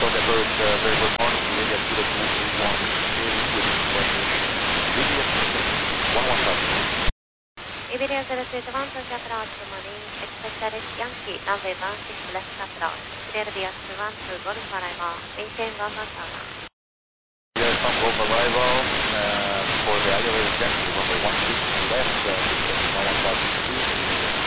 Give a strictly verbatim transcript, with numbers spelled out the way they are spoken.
Roger Bird, uh, very good morning. India zero two three one, India one one five. Iberia zero two one, Georgia approach, good morning. Expect Yankee, runway one six left approach. Clear via two one two, Golf arrival. Maintain one one thousand. Yes, some Golf arrival uh, for the elevated Yankee, runway one six left, uh, one one thousand.